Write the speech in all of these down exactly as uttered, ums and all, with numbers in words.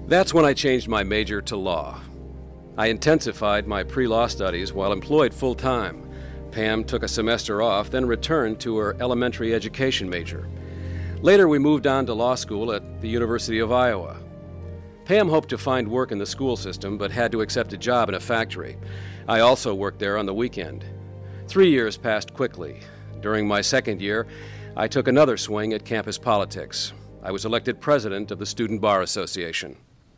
That's when I changed my major to law. I intensified my pre-law studies while employed full-time. Pam took a semester off, then returned to her elementary education major. Later, we moved on to law school at the University of Iowa. Pam hoped to find work in the school system, but had to accept a job in a factory. I also worked there on the weekend. Three years passed quickly. During my second year, I took another swing at campus politics. I was elected president of the Student Bar Association.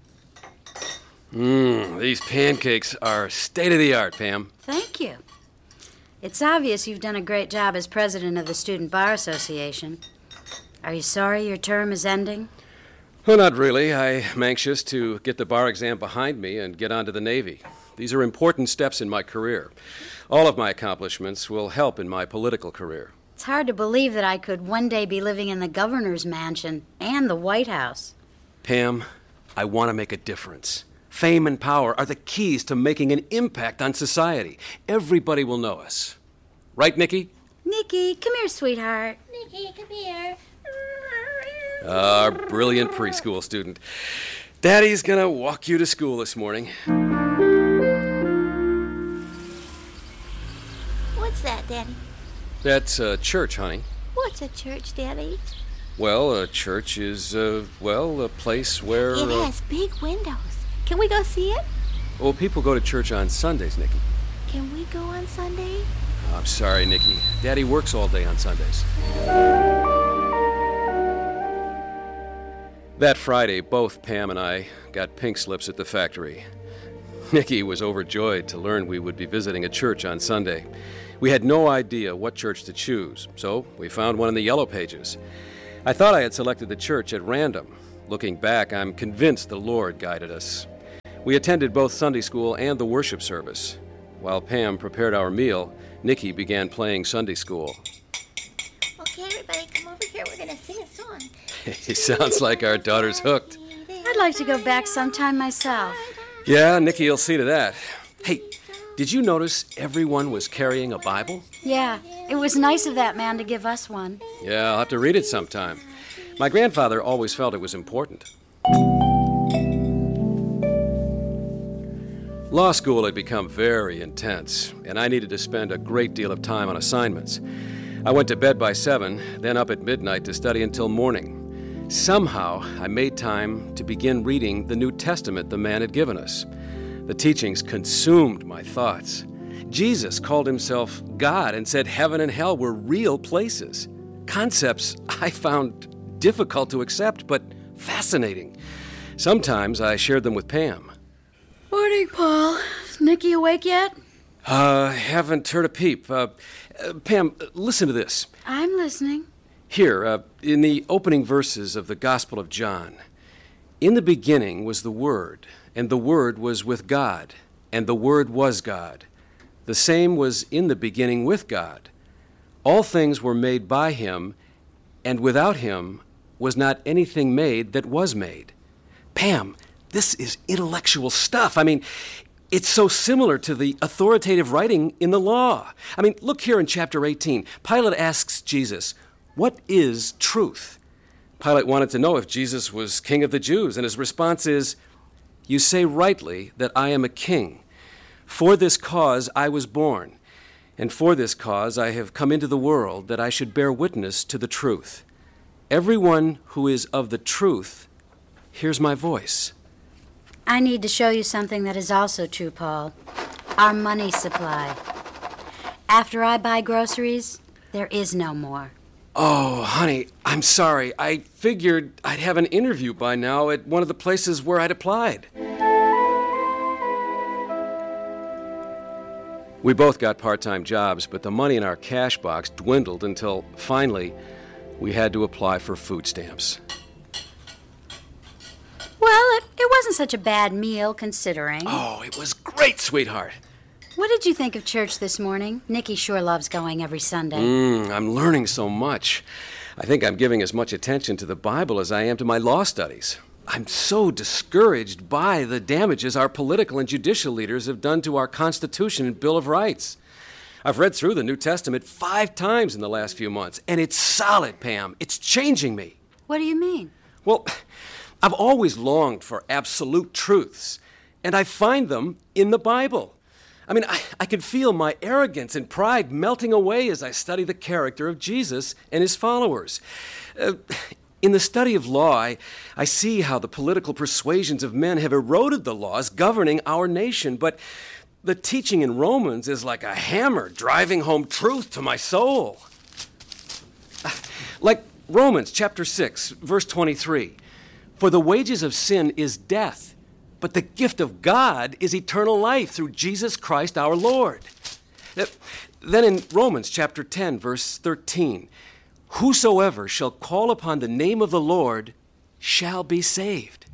Mmm, these pancakes are state-of-the-art, Pam. Thank you. It's obvious you've done a great job as president of the Student Bar Association. Are you sorry your term is ending? Well, not really. I'm anxious to get the bar exam behind me and get on to the Navy. These are important steps in my career. All of my accomplishments will help in my political career. It's hard to believe that I could one day be living in the governor's mansion and the White House. Pam, I want to make a difference. Fame and power are the keys to making an impact on society. Everybody will know us. Right, Nikki? Nikki, come here, sweetheart. Nikki, come here. Our brilliant preschool student. Daddy's gonna walk you to school this morning. What's that, Daddy? That's uh, church, honey. What's a church, Daddy? Well, a church is, uh, well, a place where... It uh, has big windows. Can we go see it? Well, people go to church on Sundays, Nikki. Can we go on Sunday? Oh, I'm sorry, Nikki. Daddy works all day on Sundays. That Friday, both Pam and I got pink slips at the factory. Nikki was overjoyed to learn we would be visiting a church on Sunday. We had no idea what church to choose, so we found one in the Yellow Pages. I thought I had selected the church at random. Looking back, I'm convinced the Lord guided us. We attended both Sunday school and the worship service. While Pam prepared our meal, Nikki began playing Sunday school. Okay, everybody, come over here. We're going to sing a song. It sounds like our daughter's hooked. I'd like to go back sometime myself. Yeah, Nikki will see to that. Hey, did you notice everyone was carrying a Bible? Yeah, it was nice of that man to give us one. Yeah, I'll have to read it sometime. My grandfather always felt it was important. Law school had become very intense, and I needed to spend a great deal of time on assignments. I went to bed by seven, then up at midnight to study until morning. Somehow, I made time to begin reading the New Testament the man had given us. The teachings consumed my thoughts. Jesus called himself God and said heaven and hell were real places. Concepts I found difficult to accept, but fascinating. Sometimes I shared them with Pam. Morning, Paul. Is Nikki awake yet? Uh, haven't heard a peep. Uh, uh, Pam, listen to this. I'm listening. Here, uh, in the opening verses of the Gospel of John, in the beginning was the Word, and the Word was with God, and the Word was God. The same was in the beginning with God. All things were made by him, and without him was not anything made that was made. Pam, this is intellectual stuff. I mean, it's so similar to the authoritative writing in the law. I mean, look here in chapter eighteen. Pilate asks Jesus, "What is truth?" Pilate wanted to know if Jesus was king of the Jews, and his response is, "You say rightly that I am a king. For this cause I was born, and for this cause I have come into the world, that I should bear witness to the truth. Everyone who is of the truth hears my voice." I need to show you something that is also true, Paul. Our money supply. After I buy groceries, there is no more. Oh, honey, I'm sorry. I figured I'd have an interview by now at one of the places where I'd applied. We both got part-time jobs, but the money in our cash box dwindled until, finally, we had to apply for food stamps. Well, it, it wasn't such a bad meal, considering. Oh, it was great, sweetheart. What did you think of church this morning? Nikki sure loves going every Sunday. Mm, I'm learning so much. I think I'm giving as much attention to the Bible as I am to my law studies. I'm so discouraged by the damages our political and judicial leaders have done to our Constitution and Bill of Rights. I've read through the New Testament five times in the last few months, and it's solid, Pam. It's changing me. What do you mean? Well, I've always longed for absolute truths, and I find them in the Bible. I mean, I, I can feel my arrogance and pride melting away as I study the character of Jesus and his followers. Uh, in the study of law, I, I see how the political persuasions of men have eroded the laws governing our nation, but the teaching in Romans is like a hammer driving home truth to my soul. Like Romans chapter six, verse twenty-three. For the wages of sin is death, but the gift of God is eternal life through Jesus Christ our Lord. Then in Romans chapter ten, verse thirteen, whosoever shall call upon the name of the Lord shall be saved.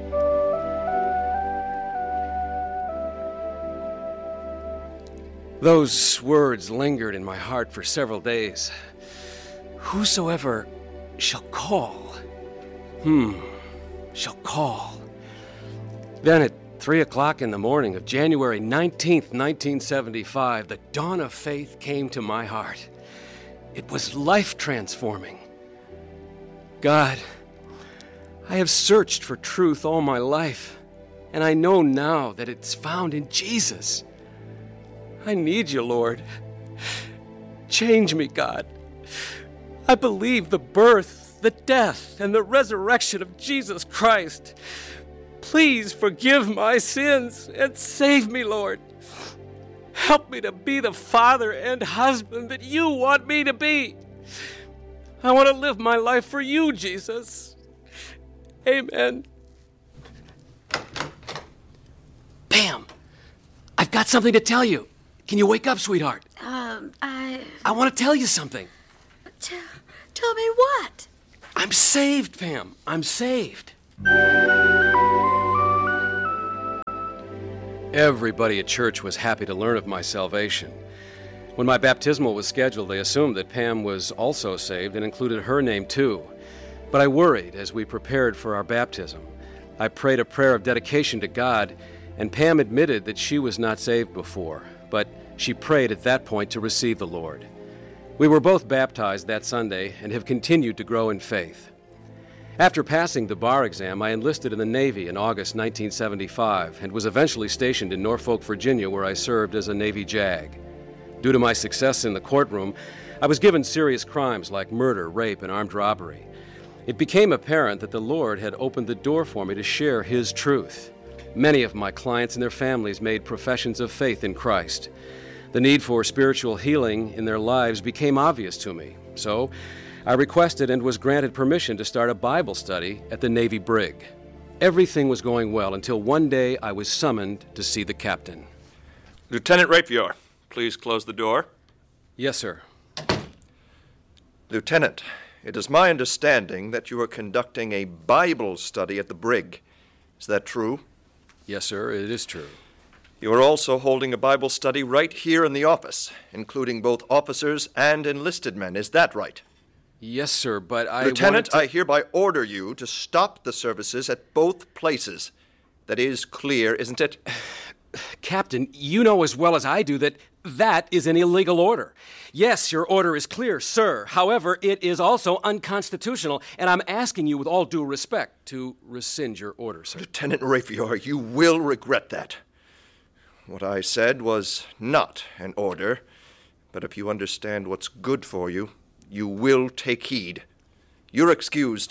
Those words lingered in my heart for several days. Whosoever shall call, hmm, shall call. Then at three o'clock in the morning of January nineteenth, nineteen seventy-five, the dawn of faith came to my heart. It was life-transforming. God, I have searched for truth all my life, and I know now that it's found in Jesus. I need you, Lord. Change me, God. I believe the birth, the death, and the resurrection of Jesus Christ. Please forgive my sins and save me, Lord. Help me to be the father and husband that you want me to be. I want to live my life for you, Jesus. Amen. Pam, I've got something to tell you. Can you wake up, sweetheart? Um, I... I want to tell you something. T- tell me what? I'm saved, Pam. I'm saved. Everybody at church was happy to learn of my salvation. When my baptismal was scheduled, they assumed that Pam was also saved and included her name too. But I worried as we prepared for our baptism. I prayed a prayer of dedication to God, and Pam admitted that she was not saved before, but she prayed at that point to receive the Lord. We were both baptized that Sunday and have continued to grow in faith. After passing the bar exam, I enlisted in the Navy in August nineteen seventy-five and was eventually stationed in Norfolk, Virginia, where I served as a Navy JAG. Due to my success in the courtroom, I was given serious crimes like murder, rape, and armed robbery. It became apparent that the Lord had opened the door for me to share His truth. Many of my clients and their families made professions of faith in Christ. The need for spiritual healing in their lives became obvious to me, so I requested and was granted permission to start a Bible study at the Navy Brig. Everything was going well until one day I was summoned to see the captain. Lieutenant Rapier, please close the door. Yes, sir. Lieutenant, it is my understanding that you are conducting a Bible study at the Brig. Is that true? Yes, sir, it is true. You are also holding a Bible study right here in the office, including both officers and enlisted men. Is that right? Yes, sir, but I Lieutenant, to... I hereby order you to stop the services at both places. That is clear, isn't it? Captain, you know as well as I do that that is an illegal order. Yes, your order is clear, sir. However, it is also unconstitutional, and I'm asking you with all due respect to rescind your order, sir. Lieutenant Rapier, you will regret that. What I said was not an order, but if you understand what's good for you, you will take heed. You're excused.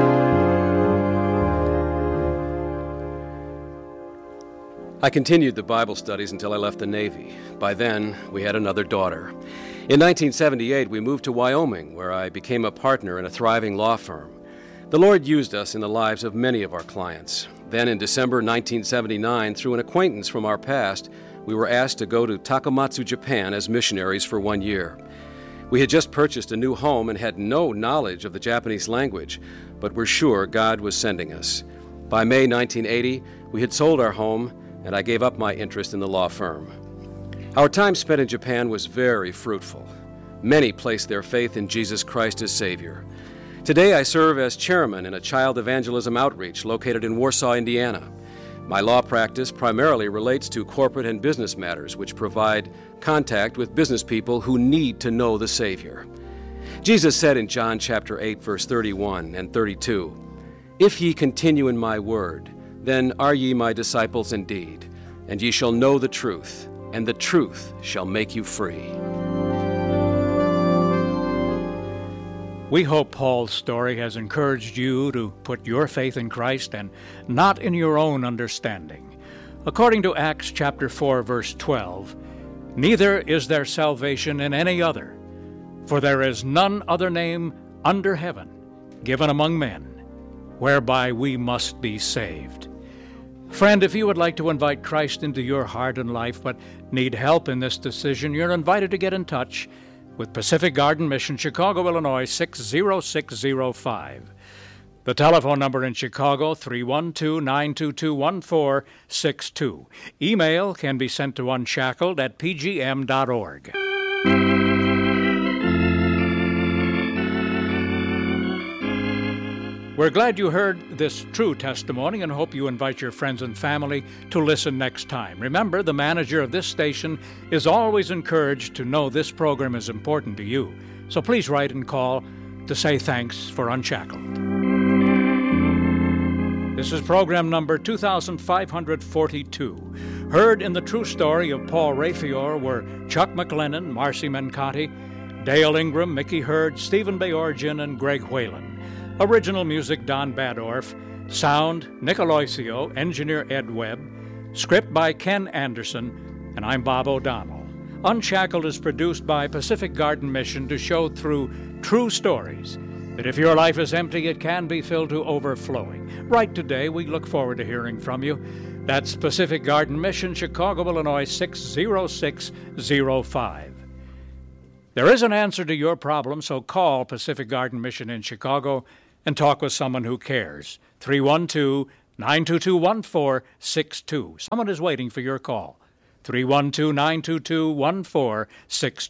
I continued the Bible studies until I left the Navy. By then, we had another daughter. In nineteen seventy-eight, we moved to Wyoming, where I became a partner in a thriving law firm. The Lord used us in the lives of many of our clients. Then in December nineteen seventy-nine, through an acquaintance from our past, we were asked to go to Takamatsu, Japan as missionaries for one year. We had just purchased a new home and had no knowledge of the Japanese language, but were sure God was sending us. By May nineteen eighty, we had sold our home, and I gave up my interest in the law firm. Our time spent in Japan was very fruitful. Many placed their faith in Jesus Christ as Savior. Today I serve as chairman in a child evangelism outreach located in Warsaw, Indiana. My law practice primarily relates to corporate and business matters, which provide contact with business people who need to know the Savior. Jesus said in John chapter eight, verse thirty-one and thirty-two, If ye continue in my word, then are ye my disciples indeed, and ye shall know the truth, and the truth shall make you free. We hope Paul's story has encouraged you to put your faith in Christ and not in your own understanding. According to Acts chapter four, verse twelve, neither is there salvation in any other, for there is none other name under heaven given among men, whereby we must be saved. Friend, if you would like to invite Christ into your heart and life but need help in this decision, you're invited to get in touch with Pacific Garden Mission, Chicago, Illinois, six zero six zero five. The telephone number in Chicago, three one two, nine two two, one four six two. Email can be sent to unshackled at p g m dot org. We're glad you heard this true testimony and hope you invite your friends and family to listen next time. Remember, the manager of this station is always encouraged to know this program is important to you. So please write and call to say thanks for Unshackled. This is program number two thousand five hundred forty-two. Heard in the true story of Paul Rayfior were Chuck McLennan, Marcy Mencotti, Dale Ingram, Mickey Hurd, Stephen Bayorgian, and Greg Whalen. Original music, Don Badorf. Sound, Nick Aloisio. Engineer, Ed Webb. Script by Ken Anderson. And I'm Bob O'Donnell. Unshackled is produced by Pacific Garden Mission to show through true stories that if your life is empty, it can be filled to overflowing. Write today. We look forward to hearing from you. That's Pacific Garden Mission, Chicago, Illinois, six zero six zero five. There is an answer to your problem, so call Pacific Garden Mission in Chicago and talk with someone who cares. three one two, nine two two, one four six two. Someone is waiting for your call. three one two, nine two two, one four six two.